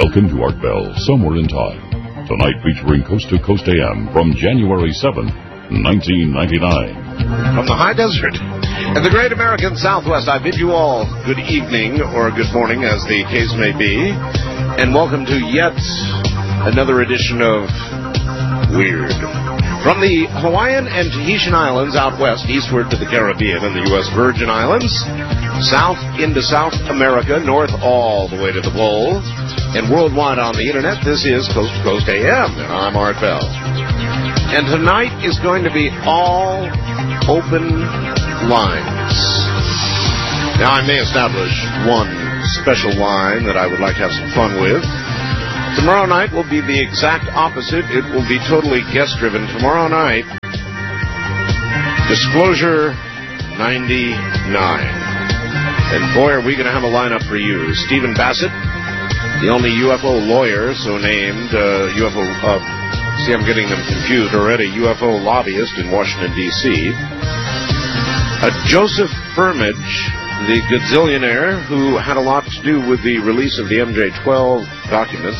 Welcome to Art Bell, Somewhere in Time. Tonight featuring Coast to Coast AM from January 7th, 1999. From the high desert and the great American Southwest, I bid you all good evening or good morning, as the case may be, and welcome to yet another edition of Weird. From the Hawaiian and Tahitian Islands out west, eastward to the Caribbean and the U.S. Virgin Islands, south into South America, north all the way to the pole, and worldwide on the internet, this is Coast to Coast AM, and I'm Art Bell. And tonight is going to be all open lines. Now, I may establish one special line that I would like to have some fun with. Tomorrow night will be the exact opposite. It will be totally guest-driven. Tomorrow night, Disclosure 99. And boy, are we going to have a lineup for you. Stephen Bassett, the only UFO lawyer, so named, see, I'm getting them confused already, UFO lobbyist in Washington, D.C. Joseph Firmage, the gazillionaire who had a lot to do with the release of the MJ-12 documents.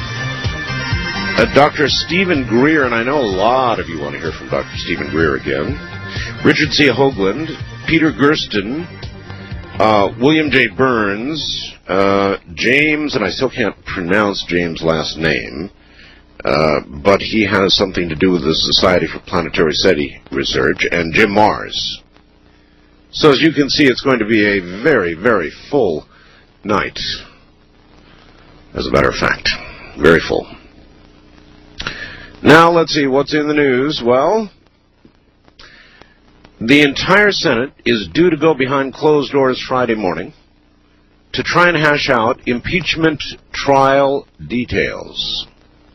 Dr. Stephen Greer, and I know a lot of you want to hear from Dr. Stephen Greer again. Richard C. Hoagland, Peter Gersten, William J. Burns, James, and I still can't pronounce James' last name, but he has something to do with the Society for Planetary SETI Research, and Jim Mars. So as you can see, it's going to be a very, very full night. As a matter of fact, very full. Now, let's see, what's in the news? Well, the entire Senate is due to go behind closed doors Friday morning to try and hash out impeachment trial details.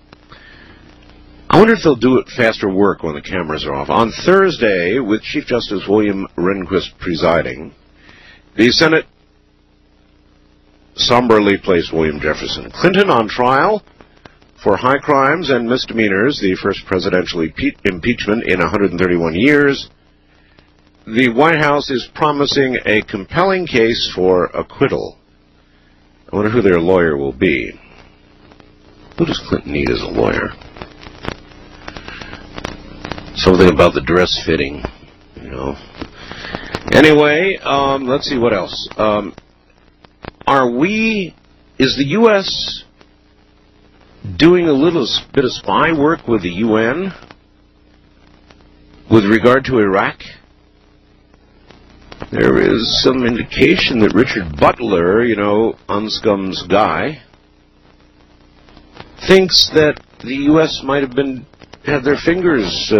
I wonder if they'll do it faster work when the cameras are off. On Thursday, with Chief Justice William Rehnquist presiding, the Senate somberly placed William Jefferson Clinton on trial for high crimes and misdemeanors, the first presidential impeachment in 131 years. The White House is promising a compelling case for acquittal. I wonder who their lawyer will be. Who does Clinton need as a lawyer? Something about the dress fitting, you know. Anyway, let's see what else. Is the U.S. doing a little bit of spy work with the UN with regard to Iraq? There is some indication that Richard Butler, you know, Unscum's guy, thinks that the U.S. might have had their fingers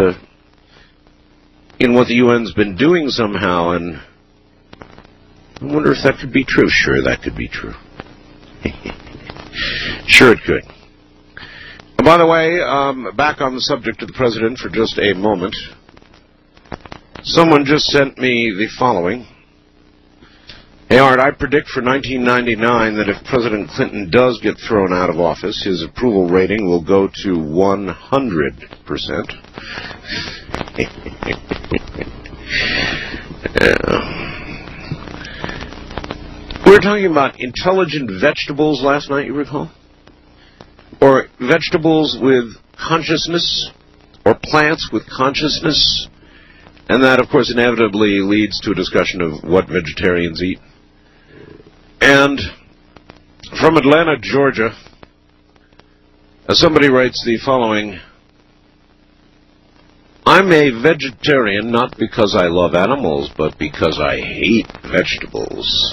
in what the UN's been doing somehow, and I wonder if that could be true. Sure, that could be true. Sure it could. And by the way, back on the subject of the president for just a moment. Someone just sent me the following. Hey, Art, I predict for 1999 that if President Clinton does get thrown out of office, his approval rating will go to 100%. We were talking about intelligent vegetables last night, you recall? Or vegetables with consciousness, or plants with consciousness. And that, of course, inevitably leads to a discussion of what vegetarians eat. And from Atlanta, Georgia, somebody writes the following: I'm a vegetarian not because I love animals, but because I hate vegetables.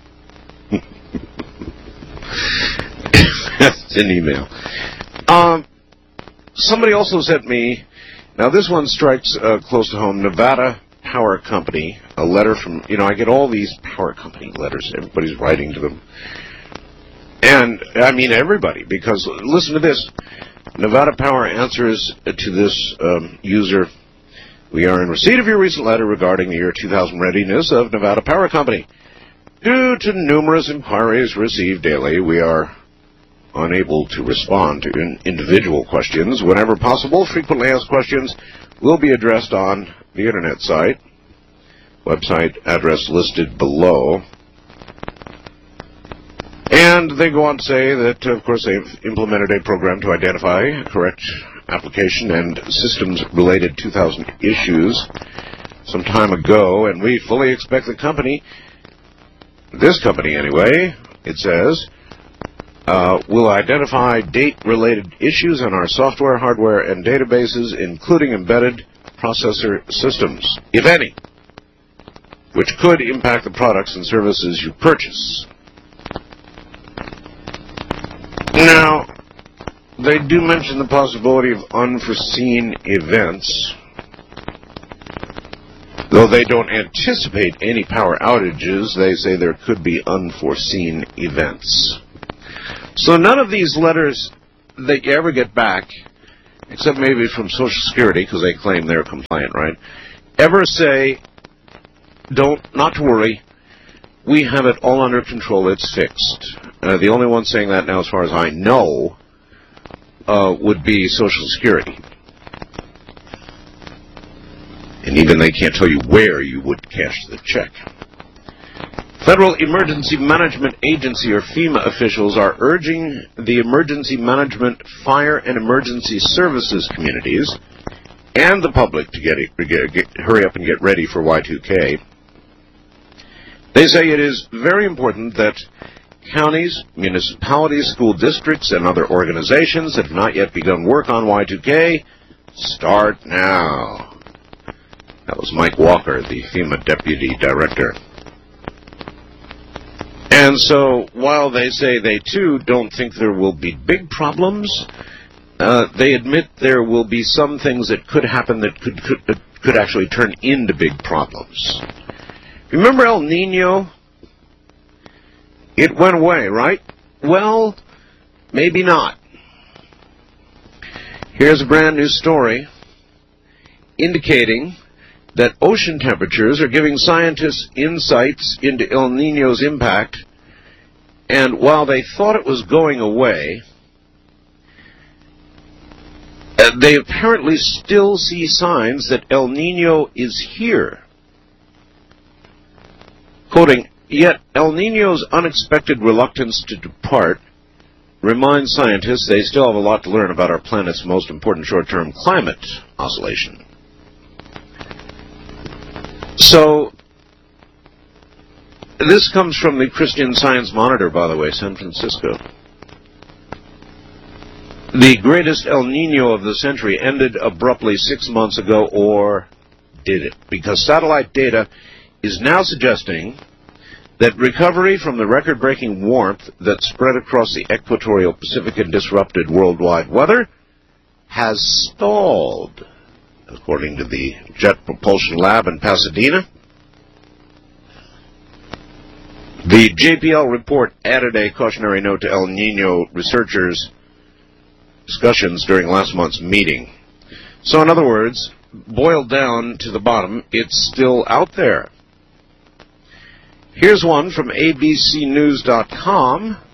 That's an email. Somebody also sent me, now this one strikes close to home, Nevada Power Company, a letter from, I get all these power company letters. Everybody's writing to them. And, I mean everybody, because listen to this. Nevada Power answers to this user: we are in receipt of your recent letter regarding the year 2000 readiness of Nevada Power Company. Due to numerous inquiries received daily, we are unable to respond to individual questions. Whenever possible, frequently asked questions will be addressed on the internet site. Website address listed below. And And they go on to say that, of course, they've implemented a program to identify correct application and systems-related 2000 issues some time ago, and we fully expect the company, this company anyway, it says, will identify date-related issues in our software, hardware, and databases, including embedded processor systems, if any, which could impact the products and services you purchase. Now, they do mention the possibility of unforeseen events, though they don't anticipate any power outages. They say there could be unforeseen events. So none of these letters that you ever get back, except maybe from Social Security, because they claim they're compliant, right, ever say, not to worry, we have it all under control, it's fixed. The only one saying that now, as far as I know, would be Social Security. And even they can't tell you where you would cash the check. Federal Emergency Management Agency, or FEMA, officials are urging the emergency management, fire, and emergency services communities and the public to hurry up and get ready for Y2K. They say it is very important that counties, municipalities, school districts, and other organizations that have not yet begun work on Y2K start now. That was Mike Walker, the FEMA Deputy Director. And so, while they say they, too, don't think there will be big problems, they admit there will be some things that could happen that could actually turn into big problems. Remember El Nino? It went away, right? Well, maybe not. Here's a brand new story indicating that ocean temperatures are giving scientists insights into El Nino's impact, and while they thought it was going away, they apparently still see signs that El Nino is here. Quoting, "Yet El Nino's unexpected reluctance to depart reminds scientists they still have a lot to learn about our planet's most important short-term climate oscillation." So, this comes from the Christian Science Monitor, by the way, San Francisco. The greatest El Nino of the century ended abruptly 6 months ago, or did it? Because satellite data is now suggesting that recovery from the record-breaking warmth that spread across the equatorial Pacific and disrupted worldwide weather has stalled, according to the Jet Propulsion Lab in Pasadena. The JPL report added a cautionary note to El Nino researchers' discussions during last month's meeting. So, in other words, boiled down to the bottom, it's still out there. Here's one from abcnews.com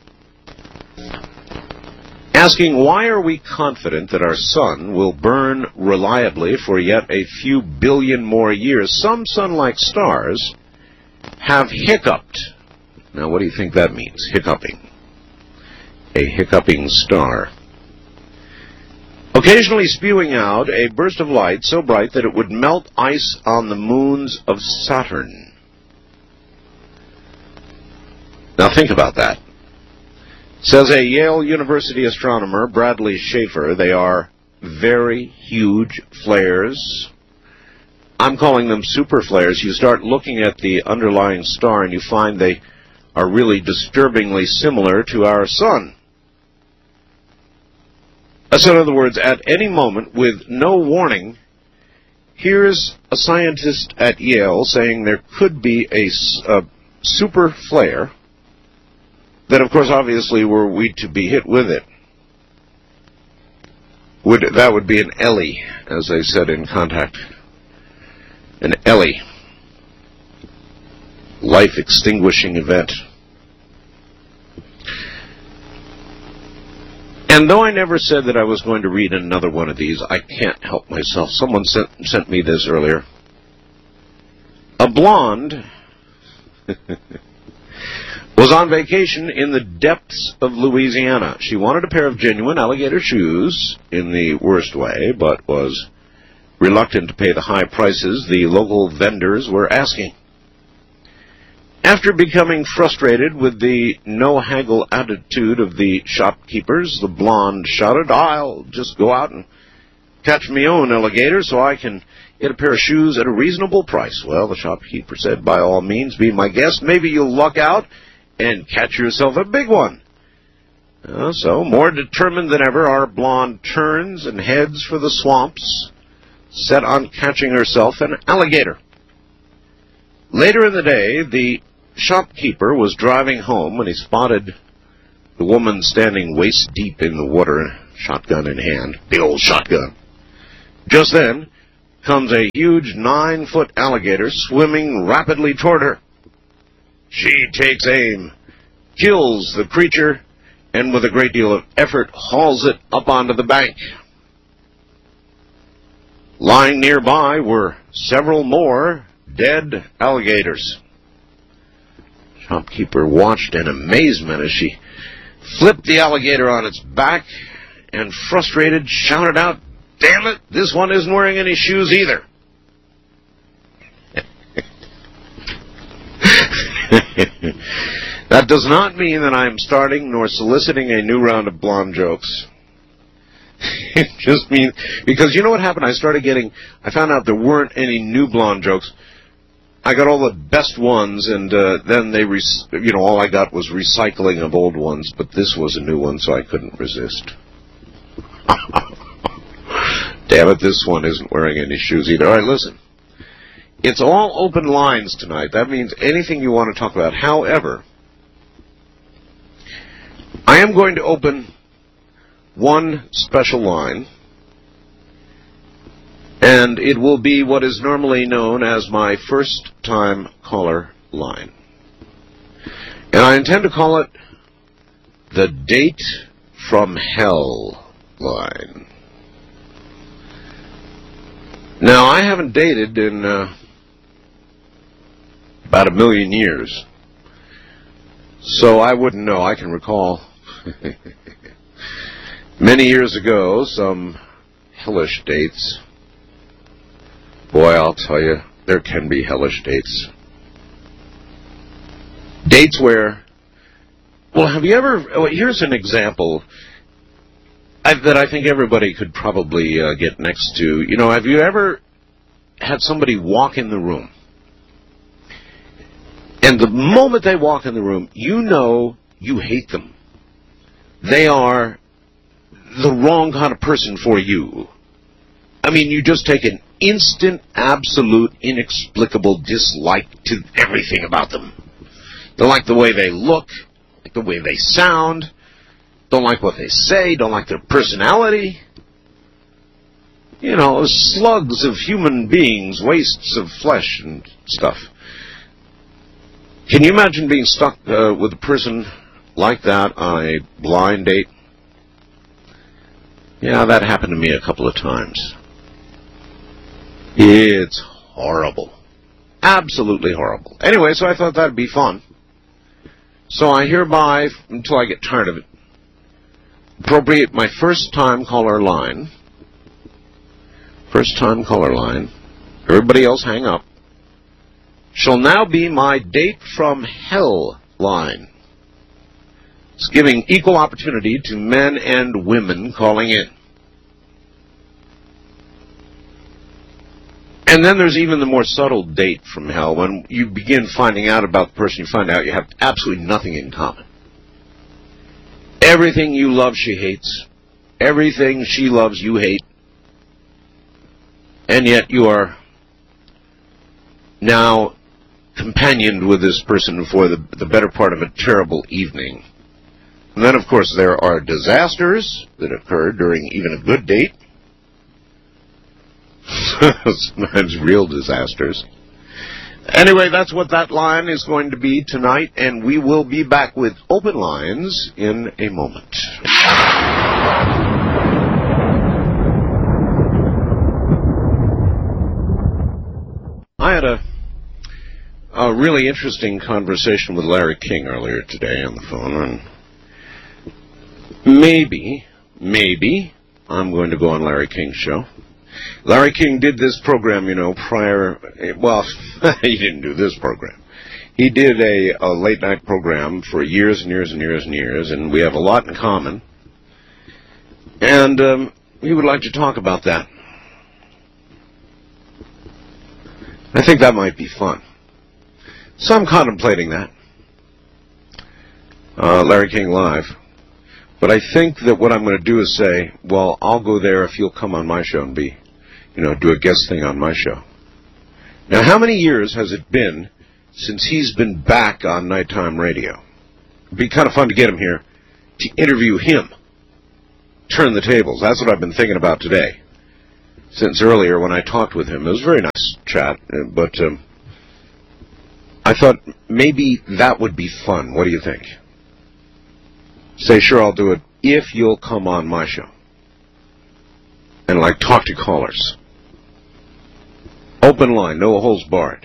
asking, why are we confident that our sun will burn reliably for yet a few billion more years? Some sun-like stars have hiccuped. Now, what do you think that means, hiccuping? A hiccuping star. Occasionally spewing out a burst of light so bright that it would melt ice on the moons of Saturn. Now think about that. Says a Yale University astronomer, Bradley Schaefer, they are very huge flares. I'm calling them super flares. You start looking at the underlying star and you find they are really disturbingly similar to our sun. So in other words, at any moment, with no warning, here's a scientist at Yale saying there could be a super flare that, of course, obviously, were we to be hit with it, that would be an ELLE, as they said in Contact. An ELLE. Life-extinguishing event. And though I never said that I was going to read another one of these, I can't help myself. Someone sent me this earlier. A blonde was on vacation in the depths of Louisiana. She wanted a pair of genuine alligator shoes in the worst way, but was reluctant to pay the high prices the local vendors were asking. After becoming frustrated with the no-haggle attitude of the shopkeepers, the blonde shouted, "I'll just go out and catch me own alligator so I can get a pair of shoes at a reasonable price." Well, the shopkeeper said, "By all means, be my guest. Maybe you'll luck out and catch yourself a big one." So, more determined than ever, our blonde turns and heads for the swamps, set on catching herself an alligator. Later in the day, the shopkeeper was driving home when he spotted the woman standing waist-deep in the water, shotgun in hand, big old shotgun. Just then comes a huge 9-foot alligator swimming rapidly toward her. She takes aim, kills the creature, and with a great deal of effort hauls it up onto the bank. Lying nearby were several more dead alligators. Shopkeeper watched in amazement as she flipped the alligator on its back and, frustrated, shouted out, "Damn it, this one isn't wearing any shoes either." That does not mean that I am starting nor soliciting a new round of blonde jokes. It just means, because you know what happened? I found out there weren't any new blonde jokes. I got all the best ones, and then all I got was recycling of old ones, but this was a new one, so I couldn't resist. Damn it, this one isn't wearing any shoes either. All right, listen. It's all open lines tonight. That means anything you want to talk about. However, I am going to open one special line, and it will be what is normally known as my first-time caller line. And I intend to call it the Date from Hell line. Now, I haven't dated in about 1 million years, so I wouldn't know. I can recall many years ago some hellish dates. Boy, I'll tell you, there can be hellish dates. Dates where, have you ever, here's an example that I think everybody could probably get next to. Have you ever had somebody walk in the room, and the moment they walk in the room, you hate them. They are the wrong kind of person for you. I mean, you just take an instant, absolute, inexplicable dislike to everything about them. Don't like the way they look, like the way they sound, don't like what they say, don't like their personality. Slugs of human beings, wastes of flesh and stuff. Can you imagine being stuck with a person like that on a blind date? Yeah, that happened to me a couple of times. It's horrible. Absolutely horrible. Anyway, so I thought that'd be fun. So I hereby, until I get tired of it, appropriate my first-time caller line. First-time caller line. Everybody else hang up. Shall now be my Date from Hell line. It's giving equal opportunity to men and women calling in. And then there's even the more subtle date from hell. When you begin finding out about the person, you find out you have absolutely nothing in common. Everything you love, she hates. Everything she loves, you hate. And yet you are now companioned with this person for the better part of a terrible evening. And then, of course, there are disasters that occur during even a good date. Sometimes real disasters. Anyway, that's what that line is going to be tonight, and we will be back with open lines in a moment. I had a really interesting conversation with Larry King earlier today on the phone, and maybe I'm going to go on Larry King's show. Larry King did this program, prior... Well, he didn't do this program. He did a late-night program for years and years and years and years, and we have a lot in common. And he would like to talk about that. I think that might be fun. So I'm contemplating that. Larry King Live. But I think that what I'm going to do is say, well, I'll go there if you'll come on my show and be, do a guest thing on my show. Now, how many years has it been since he's been back on nighttime radio? It'd be kind of fun to get him here to interview him. Turn the tables. That's what I've been thinking about today. Since earlier when I talked with him. It was a very nice chat, but I thought maybe that would be fun. What do you think? Say, sure, I'll do it if you'll come on my show. And, talk to callers. Open line, no holds barred.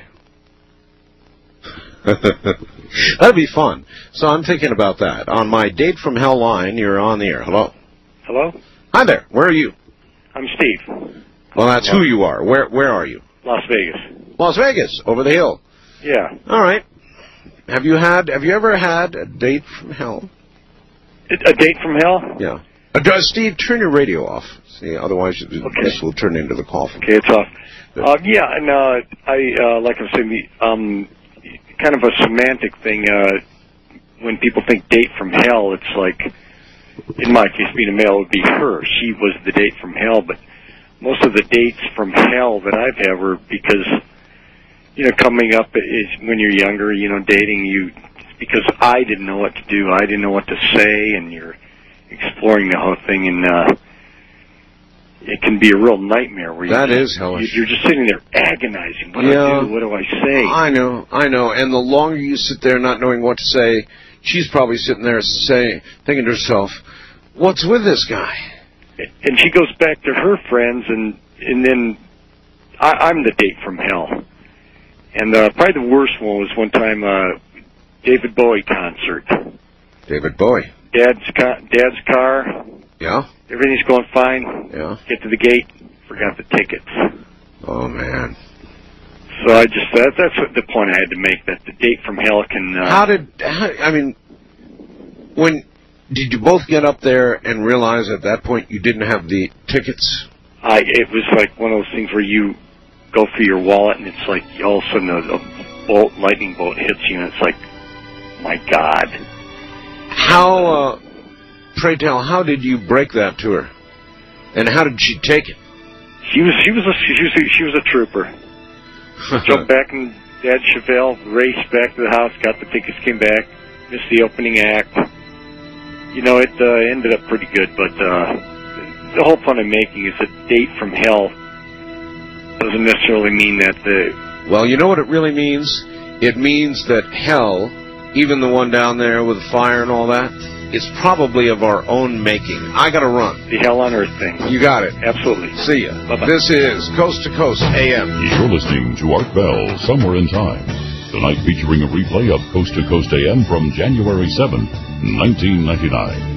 That'd be fun. So I'm thinking about that. On my Date from Hell line, you're on the air. Hello? Hello? Hi there. Where are you? I'm Steve. Well, that's who you are. Where are you? Las Vegas. Las Vegas, over the hill. Yeah. All right. Have you ever had a date from hell? A date from hell? Yeah. Steve, turn your radio off. See, otherwise this will turn into the call from... Okay, it's off. Yeah, and I like I said, kind of a semantic thing. When people think date from hell, it's like, in my case, being a male, it would be her. She was the date from hell, but most of the dates from hell that I've had were because, coming up is when you're younger, dating you, because I didn't know what to do, I didn't know what to say, and you're exploring the whole thing, and it can be a real nightmare. Where is hellish. You're just sitting there agonizing. What do I do? What do I say? I know. And the longer you sit there not knowing what to say, she's probably sitting there thinking to herself, what's with this guy? And she goes back to her friends, and then I'm the date from hell. And probably the worst one was one time David Bowie concert. David Bowie. Dad's car. Yeah. Everything's going fine. Yeah. Get to the gate, forgot the tickets. Oh man. So that's the point I had to make, that the date from hell can... when did you both get up there and realize at that point you didn't have the tickets? It was like one of those things where you go for your wallet and it's like all of a sudden a lightning bolt hits you and it's like, my God. How, pray tell, how did you break that to her? And how did she take it? She was a trooper. Jumped back in Dad's Chevelle, raced back to the house, got the tickets, came back, missed the opening act. It ended up pretty good, but the whole point I'm making is that date from hell doesn't necessarily mean that Well, you know what it really means? It means that hell, even the one down there with the fire and all that, is probably of our own making. I gotta run. The hell on earth thing. You got it. Absolutely. See ya. Bye-bye. This is Coast to Coast AM. You're listening to Art Bell, Somewhere in Time. Tonight featuring a replay of Coast to Coast AM from January 7, 1999.